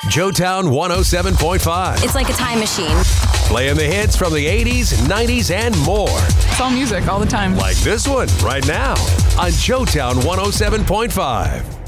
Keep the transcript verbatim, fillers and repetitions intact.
Joetown one oh seven point five. It's like a time machine. Playing the hits from the eighties, nineties, and more. It's all music all the time. Like this one right now on Joetown one oh seven point five.